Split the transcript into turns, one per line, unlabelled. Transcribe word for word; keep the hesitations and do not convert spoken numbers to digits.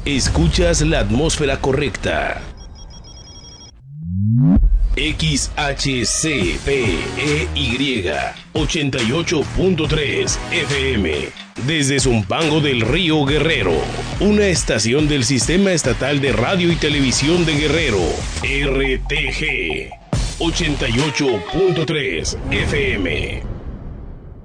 Escuchas la atmósfera correcta. X H C P E Y ochenta y ocho punto tres F M desde Zumpango del Río Guerrero, una estación del Sistema Estatal de Radio y Televisión de Guerrero, R T G ochenta y ocho punto tres F M.